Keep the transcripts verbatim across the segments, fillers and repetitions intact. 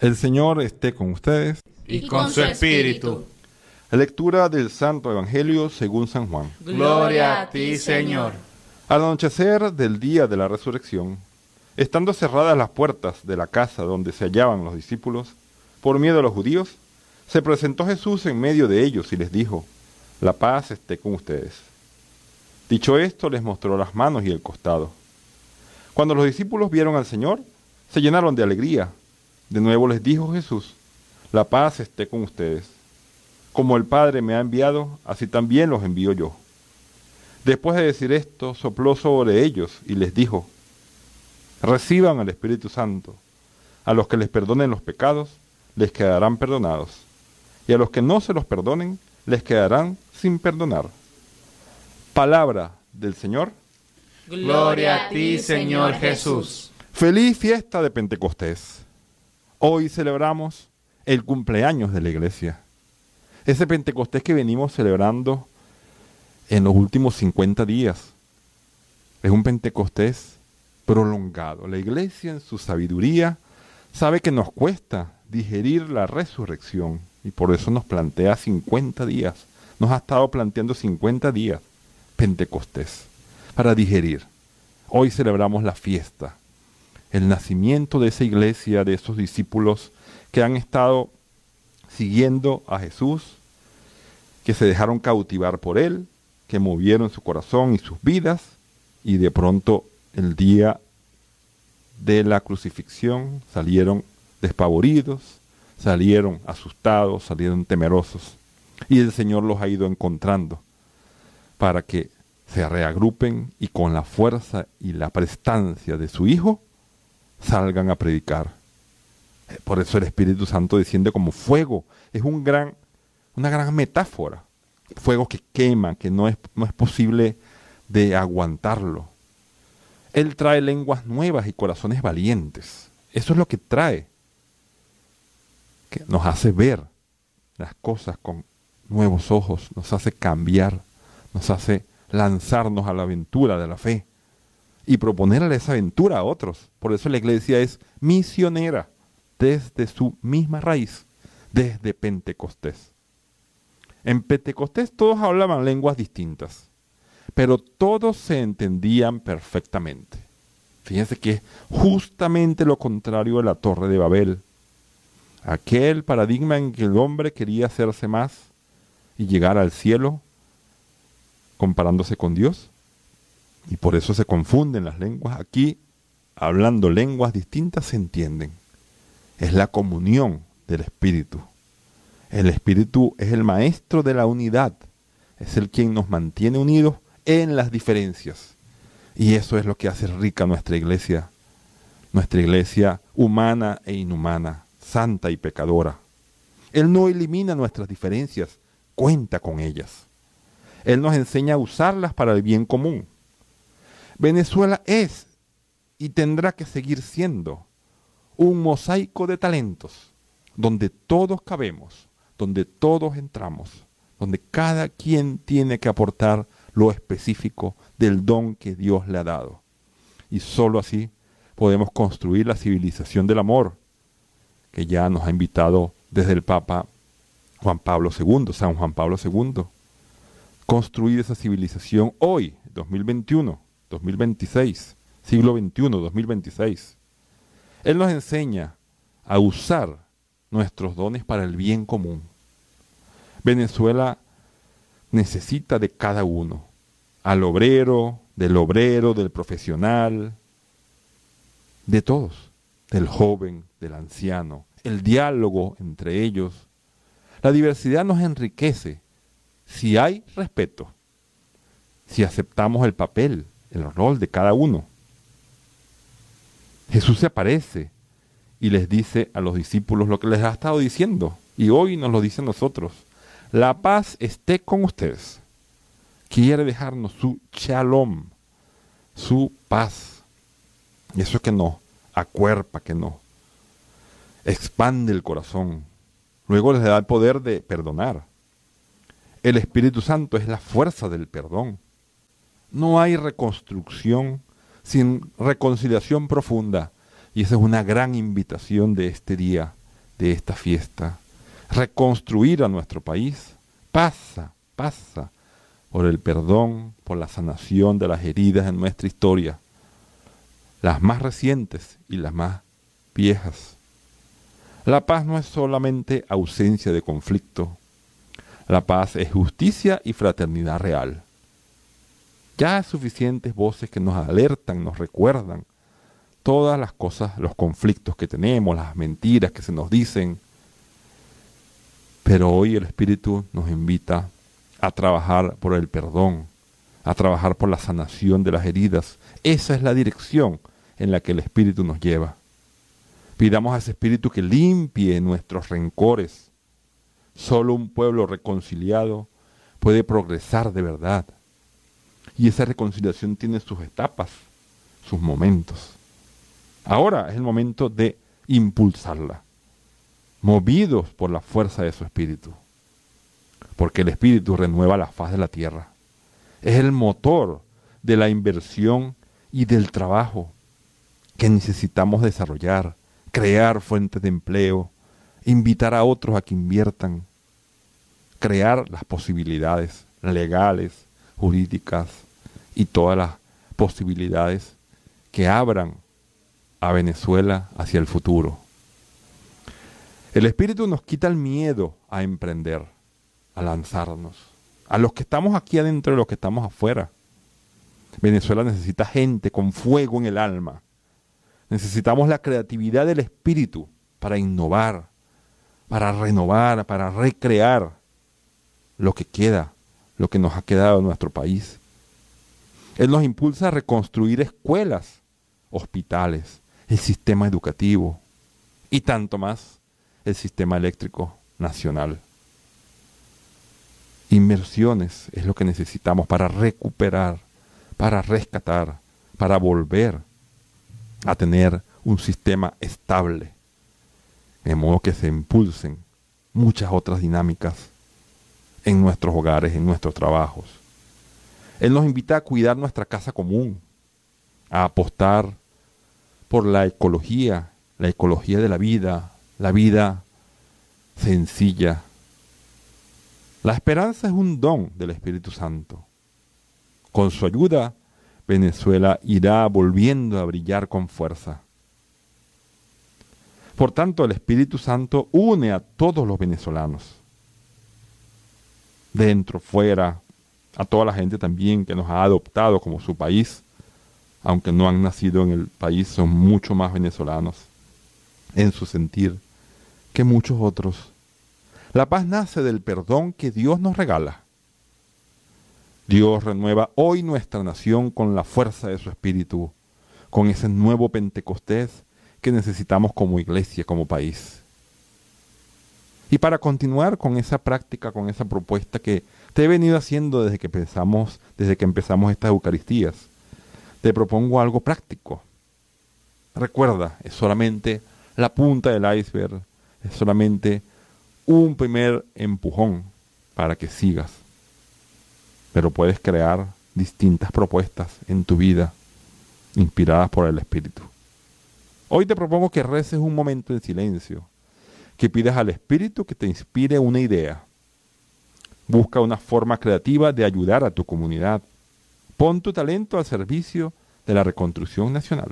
El Señor esté con ustedes. Y con su espíritu. Lectura del Santo Evangelio según San Juan. Gloria a ti, Señor. Al anochecer del día de la resurrección, estando cerradas las puertas de la casa donde se hallaban los discípulos, por miedo a los judíos, se presentó Jesús en medio de ellos y les dijo: la paz esté con ustedes. Dicho esto, les mostró las manos y el costado. Cuando los discípulos vieron al Señor, se llenaron de alegría. De nuevo les dijo Jesús: la paz esté con ustedes. Como el Padre me ha enviado, así también los envío yo. Después de decir esto, sopló sobre ellos y les dijo: reciban al Espíritu Santo. A los que les perdonen los pecados, les quedarán perdonados. Y a los que no se los perdonen, les quedarán sin perdonar. Palabra del Señor. Gloria a ti, Señor Jesús. Feliz fiesta de Pentecostés. Hoy celebramos el cumpleaños de la Iglesia. Ese Pentecostés que venimos celebrando en los últimos cincuenta días. Es un Pentecostés prolongado. La Iglesia, en su sabiduría, sabe que nos cuesta digerir la resurrección y por eso nos plantea cincuenta días. Nos ha estado planteando cincuenta días Pentecostés para digerir. Hoy celebramos la fiesta, el nacimiento de esa iglesia, de esos discípulos que han estado siguiendo a Jesús, que se dejaron cautivar por Él, que movieron su corazón y sus vidas, y de pronto el día de la crucifixión salieron despavoridos, salieron asustados, salieron temerosos, y el Señor los ha ido encontrando para que se reagrupen y con la fuerza y la prestancia de su Hijo salgan a predicar. Por eso el Espíritu Santo desciende como fuego. Es un gran, una gran metáfora. Fuego que quema, que no es, no es posible de aguantarlo. Él trae lenguas nuevas y corazones valientes. Eso es lo que trae. Que nos hace ver las cosas con nuevos ojos, nos hace cambiar, nos hace lanzarnos a la aventura de la fe y proponerle esa aventura a otros. Por eso la iglesia es misionera desde su misma raíz, desde Pentecostés. En Pentecostés todos hablaban lenguas distintas, pero todos se entendían perfectamente. Fíjense que es justamente lo contrario de la Torre de Babel. Aquel paradigma en que el hombre quería hacerse más y llegar al cielo comparándose con Dios, y por eso se confunden las lenguas. Aquí, hablando lenguas distintas, se entienden. Es la comunión del Espíritu. El Espíritu es el maestro de la unidad, es el quien nos mantiene unidos en las diferencias, y eso es lo que hace rica nuestra iglesia, nuestra iglesia humana e inhumana, santa y pecadora. Él no elimina nuestras diferencias, cuenta con ellas. Él nos enseña a usarlas para el bien común. Venezuela es y tendrá que seguir siendo un mosaico de talentos, donde todos cabemos, donde todos entramos, donde cada quien tiene que aportar lo específico del don que Dios le ha dado. Y sólo así podemos construir la civilización del amor, que ya nos ha invitado desde el Papa Juan Pablo segundo, San Juan Pablo segundo. Construir esa civilización hoy, dos mil veintiuno, dos mil veintiséis, siglo veintiuno, dos mil veintiséis. Él nos enseña a usar nuestros dones para el bien común. Venezuela necesita de cada uno, al obrero, del obrero, del profesional, de todos, del joven, del anciano, el diálogo entre ellos. La diversidad nos enriquece si hay respeto, si aceptamos el papel, el rol de cada uno. Jesús se aparece y les dice a los discípulos lo que les ha estado diciendo, y hoy nos lo dice a nosotros: la paz esté con ustedes. Quiere dejarnos su shalom, su paz. Y eso es que nos acuerpa, que nos expande el corazón. Luego les da el poder de perdonar. El Espíritu Santo es la fuerza del perdón. No hay reconstrucción sin reconciliación profunda. Y esa es una gran invitación de este día, de esta fiesta, reconstruir a nuestro país, pasa, pasa por el perdón, por la sanación de las heridas en nuestra historia, las más recientes y las más viejas. La paz no es solamente ausencia de conflicto, la paz es justicia y fraternidad real. Ya hay suficientes voces que nos alertan, nos recuerdan todas las cosas, los conflictos que tenemos, las mentiras que se nos dicen. Pero hoy el Espíritu nos invita a trabajar por el perdón, a trabajar por la sanación de las heridas. Esa es la dirección en la que el Espíritu nos lleva. Pidamos a ese Espíritu que limpie nuestros rencores. Solo un pueblo reconciliado puede progresar de verdad. Y esa reconciliación tiene sus etapas, sus momentos. Ahora es el momento de impulsarla, movidos por la fuerza de su Espíritu. Porque el Espíritu renueva la faz de la tierra. Es el motor de la inversión y del trabajo que necesitamos desarrollar, crear fuentes de empleo, invitar a otros a que inviertan, crear las posibilidades legales, jurídicas y todas las posibilidades que abran a Venezuela hacia el futuro. El Espíritu nos quita el miedo a emprender, a lanzarnos. A los que estamos aquí adentro y los que estamos afuera. Venezuela necesita gente con fuego en el alma. Necesitamos la creatividad del Espíritu para innovar, para renovar, para recrear lo que queda, lo que nos ha quedado en nuestro país. Él nos impulsa a reconstruir escuelas, hospitales, el sistema educativo y tanto más, el sistema eléctrico nacional. Inversiones es lo que necesitamos para recuperar, para rescatar, para volver a tener un sistema estable, de modo que se impulsen muchas otras dinámicas en nuestros hogares, en nuestros trabajos. Él nos invita a cuidar nuestra casa común, a apostar por la ecología, la ecología de la vida, la vida sencilla. La esperanza es un don del Espíritu Santo. Con su ayuda, Venezuela irá volviendo a brillar con fuerza. Por tanto, el Espíritu Santo une a todos los venezolanos, dentro, fuera, a toda la gente también que nos ha adoptado como su país, aunque no han nacido en el país, son mucho más venezolanos en su sentir que muchos otros. La paz nace del perdón que Dios nos regala. Dios renueva hoy nuestra nación con la fuerza de su Espíritu, con ese nuevo Pentecostés que necesitamos como iglesia, como país. Y para continuar con esa práctica, con esa propuesta que te he venido haciendo desde que empezamos, desde que empezamos estas Eucaristías, te propongo algo práctico. Recuerda, es solamente la punta del iceberg, es solamente un primer empujón para que sigas. Pero puedes crear distintas propuestas en tu vida, inspiradas por el Espíritu. Hoy te propongo que reces un momento en silencio, que pidas al Espíritu que te inspire una idea. Busca una forma creativa de ayudar a tu comunidad. Pon tu talento al servicio de la reconstrucción nacional.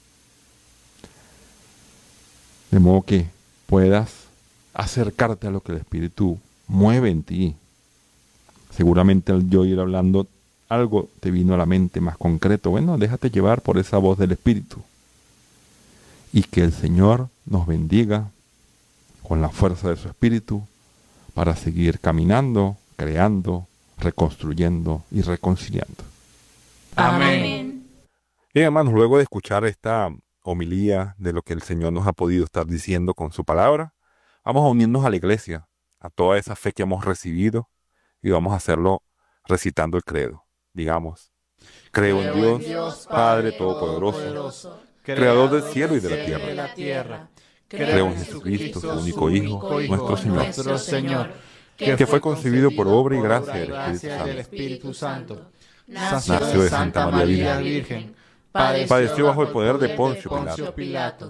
De modo que puedas acercarte a lo que el Espíritu mueve en ti. Seguramente al yo ir hablando, algo te vino a la mente más concreto. Bueno, déjate llevar por esa voz del Espíritu. Y que el Señor nos bendiga con la fuerza de su Espíritu para seguir caminando, creando, reconstruyendo y reconciliando. Amén. Bien, hermanos, luego de escuchar esta homilía de lo que el Señor nos ha podido estar diciendo con su palabra, vamos a unirnos a la iglesia, a toda esa fe que hemos recibido, y vamos a hacerlo recitando el credo. Digamos, creo en Dios, Dios Padre Todopoderoso, Creador del cielo y de la tierra. De la tierra. Creo en Jesucristo, su único Hijo, nuestro Señor, nuestro Señor, que fue concebido por obra y gracia del gracia del Espíritu Santo. Espíritu Santo. Nació de Santa María Virgen. Virgen. Padeció bajo el poder de Poncio Pilato. Pilatos.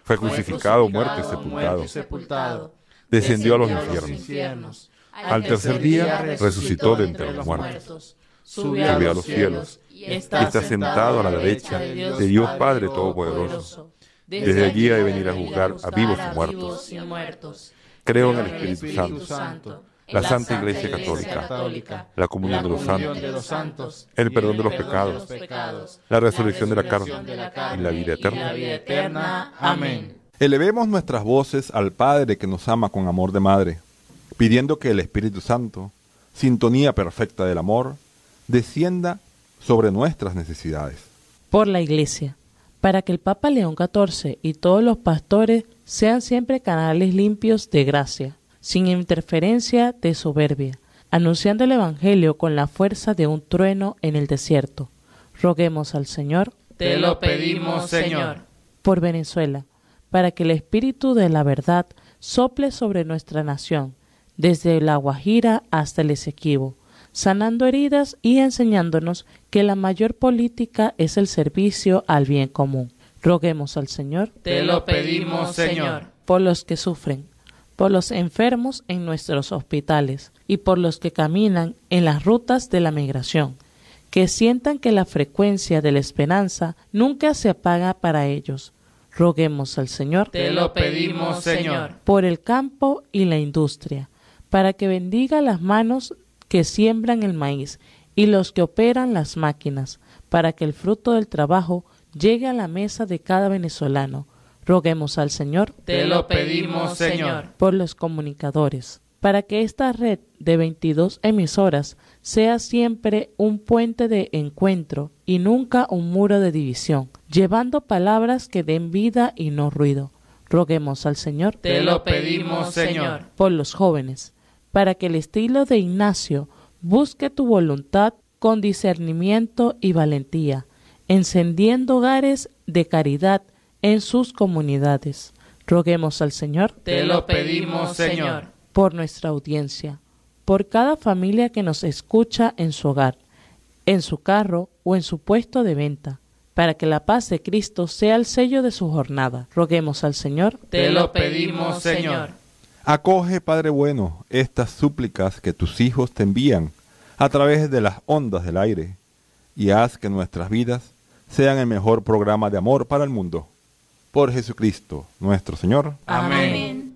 Fue crucificado, muerto y sepultado. sepultado. Descendió a los infiernos. Al tercer día resucitó de entre los muertos. Subió a los cielos y está sentado a la derecha de Dios Padre Todopoderoso. Desde allí ha de venir a juzgar a vivos y muertos. Creo en el Espíritu Santo, la Santa Iglesia Católica, la comunión de los santos, el perdón de los pecados, la resurrección de la carne y la vida eterna. Amén. Elevemos nuestras voces al Padre que nos ama con amor de madre, pidiendo que el Espíritu Santo, sintonía perfecta del amor, descienda sobre nuestras necesidades. Por la Iglesia, para que el Papa León catorce y todos los pastores sean siempre canales limpios de gracia, sin interferencia de soberbia, anunciando el Evangelio con la fuerza de un trueno en el desierto. Roguemos al Señor. Te lo pedimos, Señor. Por Venezuela, para que el Espíritu de la verdad sople sobre nuestra nación, desde la Guajira hasta el Esequibo, sanando heridas y enseñándonos que la mayor política es el servicio al bien común. Roguemos al Señor. Te lo pedimos, Señor. Por los que sufren, por los enfermos en nuestros hospitales y por los que caminan en las rutas de la migración, que sientan que la frecuencia de la esperanza nunca se apaga para ellos. Roguemos al Señor. Te lo pedimos, Señor. Por el campo y la industria, para que bendiga las manos que siembran el maíz y los que operan las máquinas, para que el fruto del trabajo llegue a la mesa de cada venezolano. Roguemos al Señor. Te lo pedimos, Señor. Por los comunicadores, para que esta red de veintidós emisoras sea siempre un puente de encuentro y nunca un muro de división, llevando palabras que den vida y no ruido. Roguemos al Señor. Te lo pedimos, Señor. Por los jóvenes, para que el estilo de Ignacio busque tu voluntad con discernimiento y valentía, encendiendo hogares de caridad en sus comunidades. Roguemos al Señor. Te lo pedimos, Señor. Por nuestra audiencia, por cada familia que nos escucha en su hogar, en su carro o en su puesto de venta, para que la paz de Cristo sea el sello de su jornada. Roguemos al Señor. Te lo pedimos, Señor. Acoge, Padre bueno, estas súplicas que tus hijos te envían a través de las ondas del aire, y haz que nuestras vidas sean el mejor programa de amor para el mundo. Por Jesucristo, nuestro Señor. Amén.